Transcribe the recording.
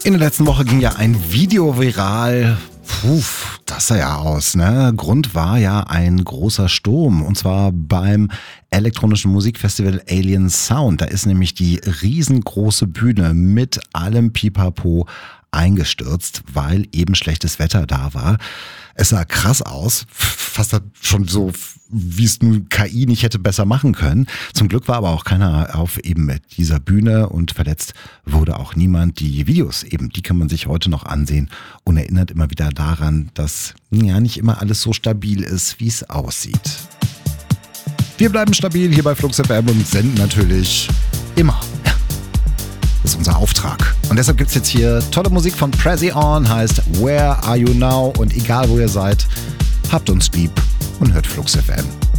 In der letzten Woche ging ja ein Video viral. Das sah ja aus, ne? Grund war ja ein großer Sturm. Und zwar beim elektronischen Musikfestival Alien Sound. Da ist nämlich die riesengroße Bühne mit allem Pipapo eingestürzt, weil eben schlechtes Wetter da war. Es sah krass aus, fast schon so, wie es nun KI nicht hätte besser machen können. Zum Glück war aber auch keiner auf eben dieser Bühne und verletzt wurde auch niemand. Die Videos eben, die kann man sich heute noch ansehen und erinnert immer wieder daran, dass ja nicht immer alles so stabil ist, wie es aussieht. Wir bleiben stabil hier bei Flux FM und senden natürlich immer. Das ist unser Auftrag. Und deshalb gibt's jetzt hier tolle Musik von Prezi On, heißt Where Are You Now? Und egal wo ihr seid, habt uns lieb und hört Flux FM.